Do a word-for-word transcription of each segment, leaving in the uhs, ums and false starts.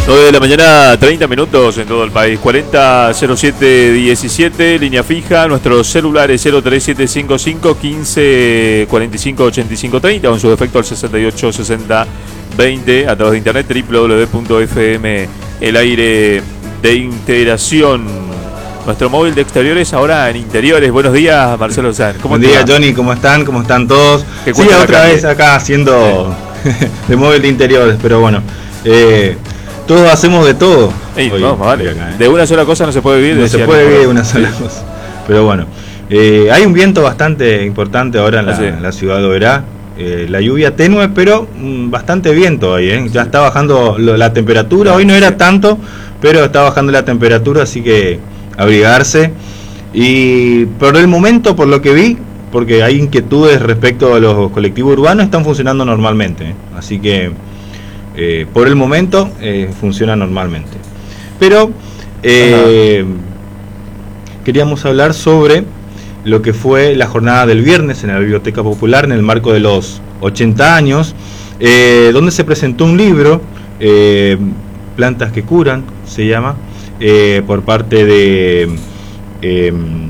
nueve de la mañana, treinta minutos en todo el país. Cuarenta cero siete diecisiete, línea fija. Nuestros celulares cero tres siete cinco cinco quince cuarenta y cinco ochenta y cinco treinta o en su defecto al sesenta y ocho sesenta veinte a través de internet doble u doble u doble u punto f m el aire de integración. Nuestro móvil de exteriores ahora en interiores. Buenos días, Marcelo Sanz. Buen día, Johnny. ¿Cómo están? ¿Cómo están todos? Sí, otra vez acá haciendo sí. de móvil de interiores, pero bueno, eh, todos hacemos de todo. Ey, hoy, no, vale. acá, ¿eh? De una sola cosa no se puede vivir. No se puede vivir de una sola sí. cosa. Pero bueno, eh, hay un viento bastante importante ahora en la, sí. en la ciudad de Oberá. Eh, la lluvia tenue, pero mmm, bastante viento hoy, ¿eh? Ya está bajando lo, la temperatura. Hoy no era tanto, pero está bajando la temperatura, así que abrigarse. Y por el momento, por lo que vi, porque hay inquietudes respecto a los colectivos urbanos, están funcionando normalmente, ¿eh? Así que eh, por el momento eh, funciona normalmente. Pero eh, queríamos hablar sobre lo que fue la jornada del viernes en la Biblioteca Popular en el marco de los ochenta años, eh, donde se presentó un libro, eh, Plantas que Curan, se llama, eh, por parte de eh,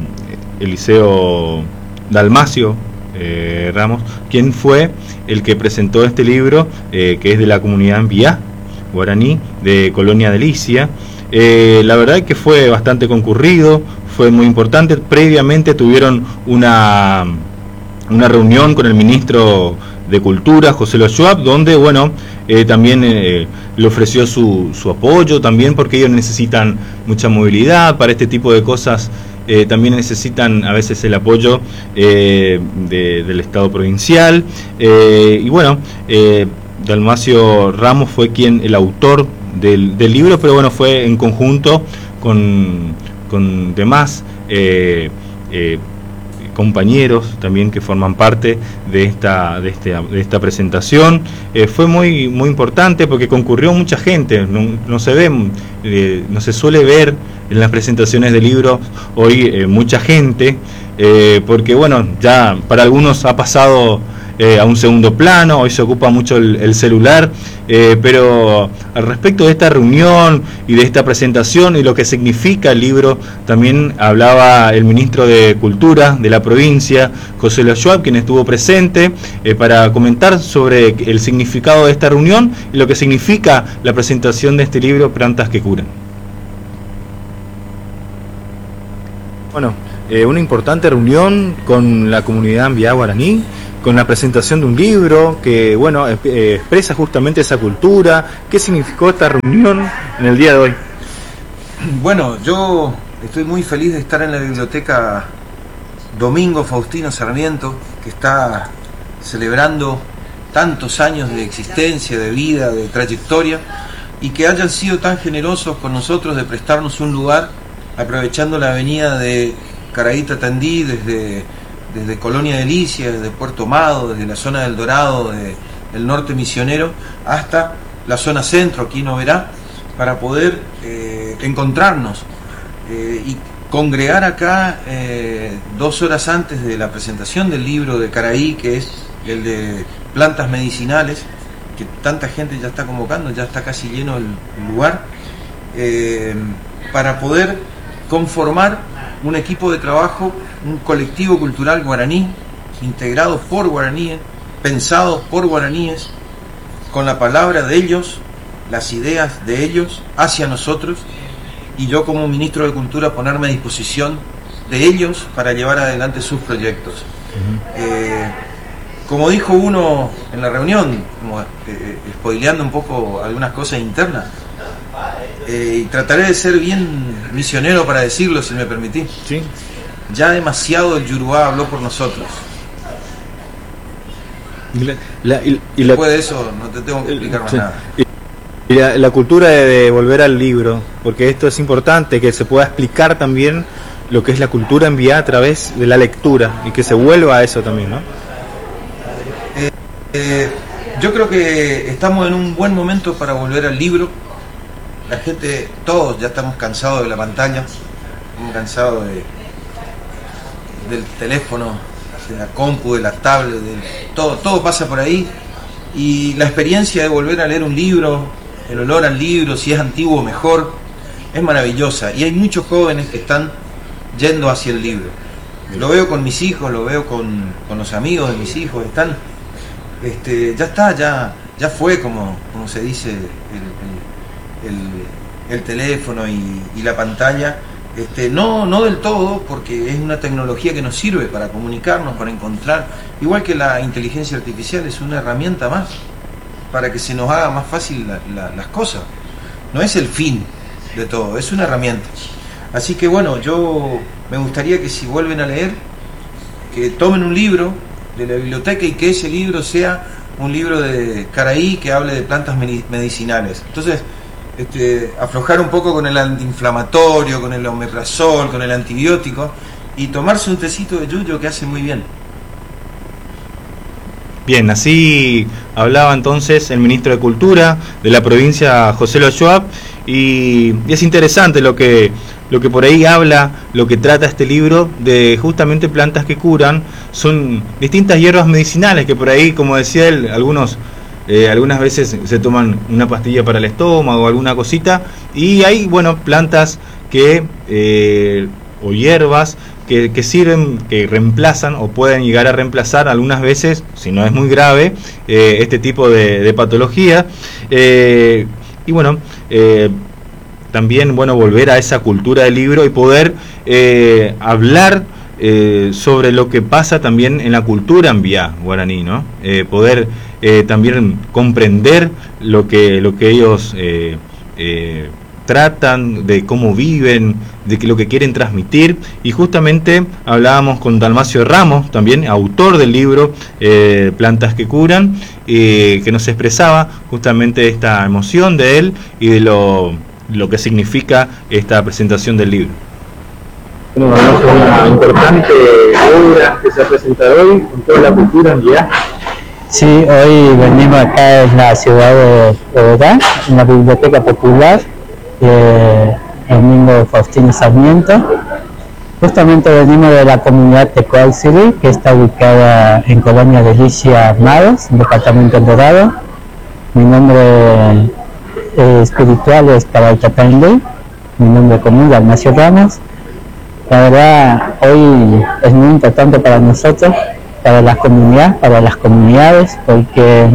Eliseo Dalmacio eh, Ramos, quien fue el que presentó este libro, eh, que es de la comunidad Mbiá guaraní de Colonia Delicia. Eh, la verdad es que fue bastante concurrido, fue muy importante. Previamente tuvieron una, una reunión con el ministro de Cultura, José Lo Schwab, donde bueno, eh, también eh, le ofreció su, su apoyo también, porque ellos necesitan mucha movilidad para este tipo de cosas. Eh, también necesitan a veces el apoyo eh, de, del Estado provincial. Eh, y bueno, eh, Dalmacio Ramos fue quien, el autor del, del libro, pero bueno, fue en conjunto con, con demás eh, eh, compañeros también que forman parte de esta, de este, de esta presentación. Eh, fue muy, muy importante porque concurrió mucha gente. No, no se ve, eh, no se suele ver en las presentaciones de libros hoy eh, mucha gente, eh, porque bueno, ya para algunos ha pasado Eh, a un segundo plano, hoy se ocupa mucho el, el celular, eh, pero al respecto de esta reunión y de esta presentación y lo que significa el libro, también hablaba el ministro de Cultura de la provincia, José Lo Schwab, quien estuvo presente eh, para comentar sobre el significado de esta reunión y lo que significa la presentación de este libro, Plantas que Curan. Bueno, eh, una importante reunión con la comunidad Mbiá guaraní, con la presentación de un libro que, bueno, eh, expresa justamente esa cultura. ¿Qué significó esta reunión en el día de hoy? Bueno, yo estoy muy feliz de estar en la biblioteca Domingo Faustino Sarmiento, que está celebrando tantos años de existencia, de vida, de trayectoria, y que hayan sido tan generosos con nosotros de prestarnos un lugar, aprovechando la avenida de Caraíta Tandí, desde... desde Colonia Delicia, desde Puerto Mado, desde la zona del Dorado, de, del norte misionero, hasta la zona centro, aquí en Oberá, para poder eh, encontrarnos eh, y congregar acá eh, dos horas antes de la presentación del libro de Caraí, que es el de plantas medicinales, que tanta gente ya está convocando, ya está casi lleno el, el lugar, eh, para poder conformar un equipo de trabajo, un colectivo cultural guaraní, integrado por guaraníes, pensados por guaraníes, con la palabra de ellos, las ideas de ellos hacia nosotros, y yo como ministro de Cultura ponerme a disposición de ellos para llevar adelante sus proyectos. Uh-huh. eh, como dijo uno en la reunión, como, eh, spoileando un poco algunas cosas internas, Eh, y trataré de ser bien misionero para decirlo, si me permitís. Sí. Ya demasiado el Yurubá habló por nosotros. Y la, la, y, y la, Después de eso no te tengo que explicar más sí. nada. Y la, la cultura de, de volver al libro, porque esto es importante, que se pueda explicar también lo que es la cultura Mbiá a través de la lectura, y que se vuelva a eso también, ¿no? Eh, eh, yo creo que estamos en un buen momento para volver al libro. La gente, todos ya estamos cansados de la pantalla, estamos cansados de, del teléfono, de la compu, de la tablet, de todo, todo pasa por ahí, y la experiencia de volver a leer un libro el olor al libro, si es antiguo mejor, es maravillosa. Y hay muchos jóvenes que están yendo hacia el libro. Lo veo con mis hijos, lo veo con, con los amigos de mis hijos, están, este, ya está, ya, ya fue como, como se dice el, el, el, el teléfono y, y la pantalla. Este, no, no del todo, porque es una tecnología que nos sirve para comunicarnos, para encontrar, igual que la inteligencia artificial es una herramienta más para que se nos haga más fácil la, la, las cosas. No es el fin de todo, es una herramienta. Así que bueno, yo me gustaría que si vuelven a leer, que tomen un libro de la biblioteca y que ese libro sea un libro de Caraí que hable de plantas medicinales. Entonces, Este, aflojar un poco con el antiinflamatorio, con el omeprazol, con el antibiótico y tomarse un tecito de yuyo que hace muy bien. Bien, así hablaba entonces el ministro de Cultura de la provincia, José Loyoab, y es interesante lo que lo que por ahí habla, lo que trata este libro de justamente plantas que curan, son distintas hierbas medicinales que por ahí, como decía él, algunos Eh, algunas veces se toman una pastilla para el estómago o alguna cosita, y hay, bueno, plantas que eh, o hierbas que, que sirven, que reemplazan o pueden llegar a reemplazar algunas veces, si no es muy grave, eh, este tipo de, de patología. Eh, y bueno, eh, también, bueno, volver a esa cultura del libro y poder eh, hablar Eh, sobre lo que pasa también en la cultura ambiá guaraní, ¿no? Eh, poder eh, también comprender lo que lo que ellos eh, eh, tratan, de cómo viven, de que lo que quieren transmitir. Y justamente hablábamos con Dalmacio Ramos, también autor del libro eh, Plantas que curan, eh, que nos expresaba justamente esta emoción de él y de lo, lo que significa esta presentación del libro. Bueno, vamos a una importante obra que se va a presentar hoy con toda la cultura en día. Sí, hoy venimos acá en la ciudad de Bogotá, en la Biblioteca Popular, eh, Domingo Faustino Sarmiento. Justamente venimos de la comunidad Tecoalciri, que está ubicada en Colonia Delicia Armados, departamento El Dorado. Mi nombre eh, espiritual es Cabaltapende, mi nombre común es Dalmacio Ramos. La verdad, hoy es muy importante para nosotros, para la comunidad, para las comunidades, porque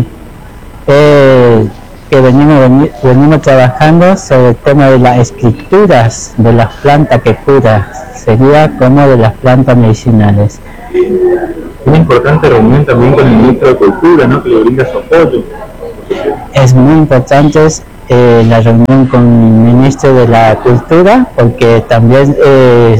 eh, que venimos, venimos trabajando sobre el tema de las escrituras de las plantas que curan, sería como de las plantas medicinales. Una importante reunión también con el ministro de Cultura, ¿no?, que le brinda su apoyo. Es muy importante eh, la reunión con el ministro de la Cultura, porque también eh,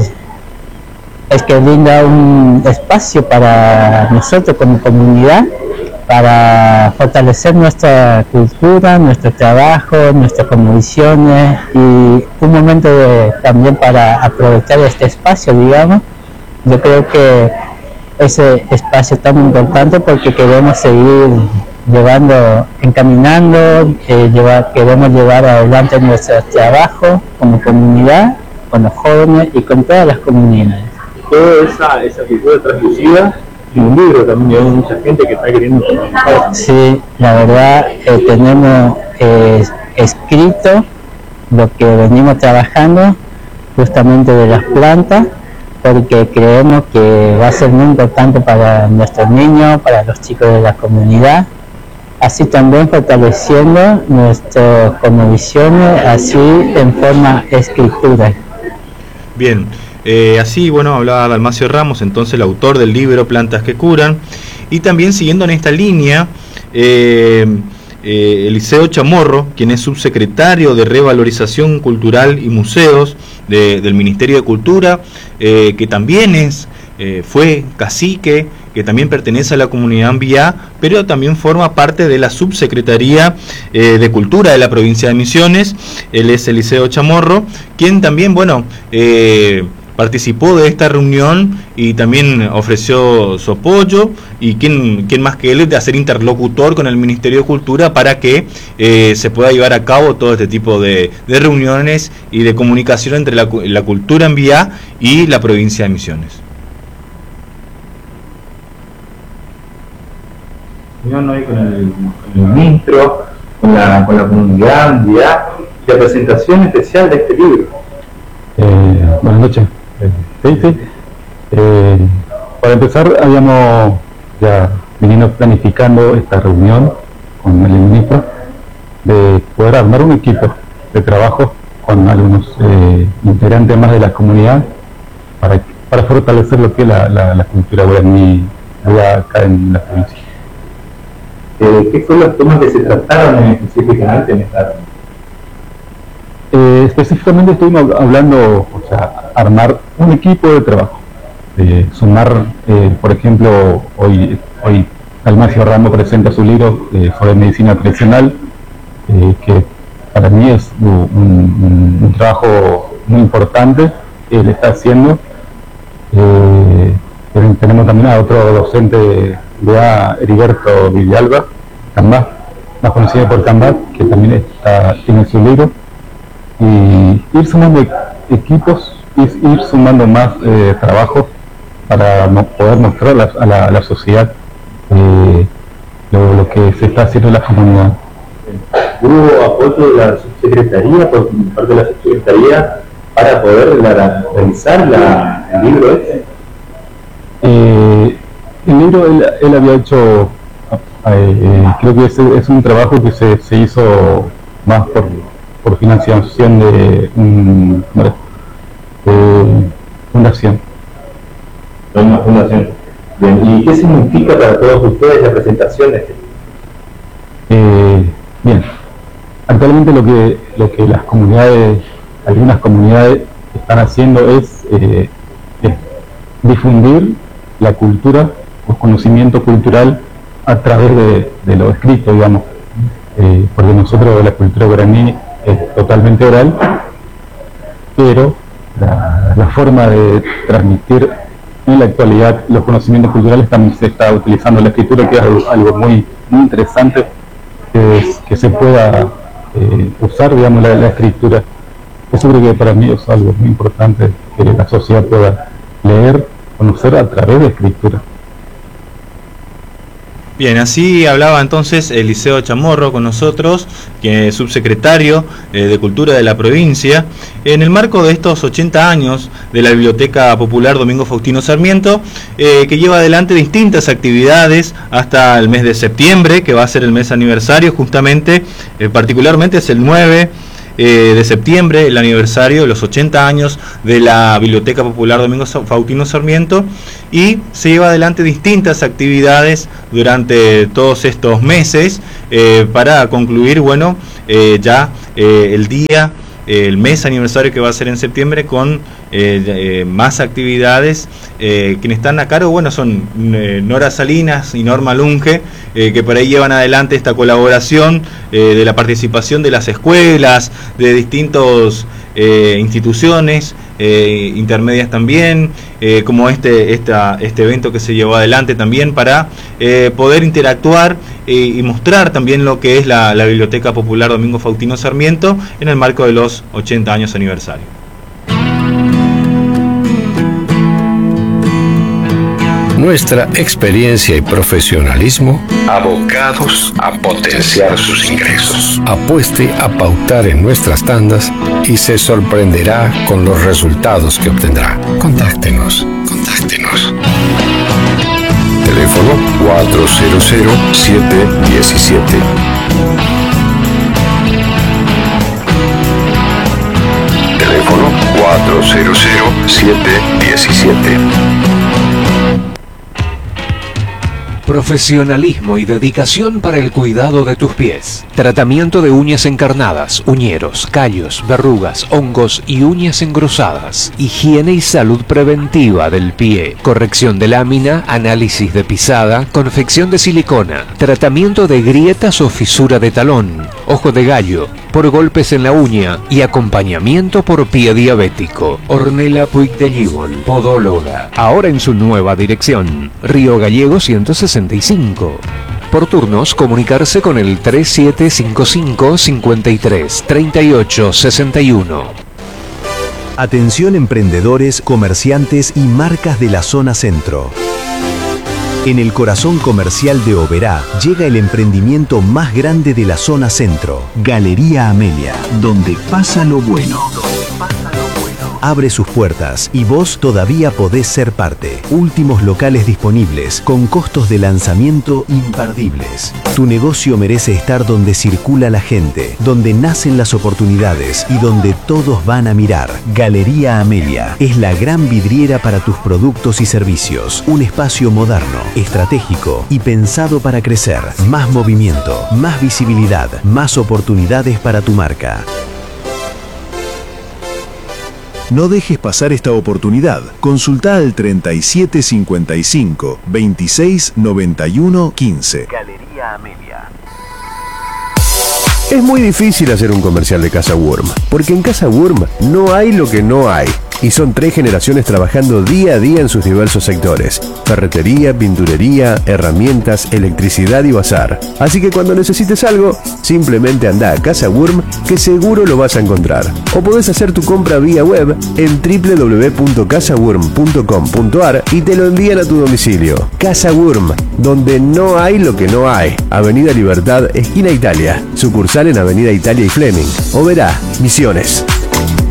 es que brinda un espacio para nosotros como comunidad, para fortalecer nuestra cultura, nuestro trabajo, nuestras convicciones, y un momento de, también para aprovechar este espacio, digamos. Yo creo que ese espacio es tan importante porque queremos seguir llevando, encaminando, eh, llevar, queremos llevar adelante nuestro trabajo como comunidad, con los jóvenes y con todas las comunidades. Toda esa, esa cultura transmisiva y un libro también, hay mucha gente que está queriendo trabajar. Sí, la verdad, eh, tenemos eh, escrito lo que venimos trabajando justamente de las plantas, porque creemos que va a ser muy importante para nuestros niños, para los chicos de la comunidad, así también fortaleciendo nuestras convicciones, así en forma escritura. Bien, eh, así, bueno, hablaba Dalmacio Ramos, entonces el autor del libro Plantas que curan, y también siguiendo en esta línea, eh, eh, Eliseo Chamorro, quien es subsecretario de Revalorización Cultural y Museos de, del Ministerio de Cultura, eh, que también es eh, fue cacique, que también pertenece a la comunidad ambiá, pero también forma parte de la subsecretaría eh, de Cultura de la provincia de Misiones. Él es Eliseo Chamorro, quien también, bueno, eh, participó de esta reunión y también ofreció su apoyo, y quién, quién más que él de hacer interlocutor con el Ministerio de Cultura para que eh, se pueda llevar a cabo todo este tipo de, de reuniones y de comunicación entre la, la cultura ambiá y la provincia de Misiones. Hoy con el, con el ministro, con la, con la comunidad y la presentación especial de este libro. Eh, buenas noches. Eh, sí, sí. Eh, para empezar, habíamos ya venido planificando esta reunión con el ministro de poder armar un equipo de trabajo con algunos eh, integrantes más de la comunidad para, para fortalecer lo que es la, la, la cultura guaraní acá en la provincia. Eh, ¿Qué fueron los temas que se trataron específicamente en esta reunión? Eh, específicamente estuvimos hablando, o sea, armar un equipo de trabajo, eh, sumar, eh, por ejemplo, hoy, hoy Dalmacio Ramos presenta su libro eh, sobre medicina tradicional, eh, que para mí es un, un, un trabajo muy importante que él está haciendo. Eh, tenemos también a otro docente de A, Heriberto Villalba, Cambá, más conocido por Cambá, que también está, tiene su libro, y ir sumando equipos, ir, ir sumando más eh, trabajo para no, poder mostrar a la, a la, a la sociedad eh, lo, lo que se está haciendo en la comunidad. ¿Hubo apoyo de la subsecretaría, por parte de la subsecretaría, para poder la, realizar la, el libro este? Eh, el libro él, él había hecho, eh, creo que es, es un trabajo que se, se hizo más por, por financiación de una eh, fundación. Una fundación. Bien. ¿Y qué significa para todos ustedes la presentación de este libro? Eh, bien, actualmente lo que, lo que las comunidades, algunas comunidades están haciendo es, eh, es difundir la cultura, el conocimiento cultural a través de, de lo escrito, digamos, eh, porque nosotros la cultura guaraní es totalmente oral, pero la, la forma de transmitir en la actualidad los conocimientos culturales también se está utilizando la escritura, que es algo, algo muy, muy interesante que, es, que se pueda eh, usar, digamos, la, la escritura. Eso creo que para mí es algo muy importante, que la sociedad pueda leer, conocer a través de escritura. Bien, así hablaba entonces Eliseo Chamorro con nosotros, que es subsecretario eh, de Cultura de la provincia, en el marco de estos ochenta años de la Biblioteca Popular Domingo Faustino Sarmiento, eh, que lleva adelante distintas actividades hasta el mes de septiembre, que va a ser el mes aniversario justamente, eh, particularmente es el nueve Eh, de septiembre, el aniversario de los ochenta años de la Biblioteca Popular Domingo Faustino Sarmiento, y se lleva adelante distintas actividades durante todos estos meses eh, para concluir, bueno, eh, ya eh, el día, eh, el mes aniversario que va a ser en septiembre con eh, eh, más actividades. Eh, quienes están a cargo, bueno, son eh, Nora Salinas y Norma Lunge, eh, que por ahí llevan adelante esta colaboración eh, de la participación de las escuelas, de distintas eh, instituciones eh, intermedias también, eh, como este, esta, este evento que se llevó adelante también para eh, poder interactuar eh, y mostrar también lo que es la, la Biblioteca Popular Domingo Faustino Sarmiento en el marco de los ochenta años aniversario. Nuestra experiencia y profesionalismo abocados a potenciar sus ingresos. Apueste a pautar en nuestras tandas y se sorprenderá con los resultados que obtendrá. Contáctenos, contáctenos. Teléfono cuatro cero cero, siete uno siete. Teléfono cuatro cero cero, siete uno siete. Profesionalismo y dedicación para el cuidado de tus pies. Tratamiento de uñas encarnadas, uñeros, callos, verrugas, hongos y uñas engrosadas. Higiene y salud preventiva del pie. Corrección de lámina, análisis de pisada, confección de silicona. Tratamiento de grietas o fisura de talón, ojo de gallo, por golpes en la uña y acompañamiento por pie diabético. Ornella Puig de Gibol, podóloga. Ahora en su nueva dirección. Río Gallego ciento sesenta y cinco. Por turnos, comunicarse con el tres siete cinco cinco, cinco tres, tres ocho seis uno. Atención emprendedores, comerciantes y marcas de la zona centro. En el corazón comercial de Oberá llega el emprendimiento más grande de la zona centro, Galería Amelia, donde pasa lo bueno. Abre sus puertas y vos todavía podés ser parte. Últimos locales disponibles con costos de lanzamiento imperdibles. Tu negocio merece estar donde circula la gente, donde nacen las oportunidades y donde todos van a mirar. Galería Amelia es la gran vidriera para tus productos y servicios. Un espacio moderno, estratégico y pensado para crecer. Más movimiento, más visibilidad, más oportunidades para tu marca. No dejes pasar esta oportunidad. Consulta al treinta y siete cincuenta y cinco, veintiséis noventa y uno quince. Galería Amelia. Es muy difícil hacer un comercial de Casa Wurm, porque en Casa Wurm no hay lo que no hay. Y son tres generaciones trabajando día a día en sus diversos sectores: ferretería, pinturería, herramientas, electricidad y bazar. Así que cuando necesites algo, simplemente anda a Casa Wurm, que seguro lo vas a encontrar. O podés hacer tu compra vía web en doble u doble u doble u punto casa wurm punto com punto a r y te lo envían a tu domicilio. Casa Wurm, donde no hay lo que no hay. Avenida Libertad, esquina Italia. Sucursal en Avenida Italia y Fleming. Oberá, Misiones.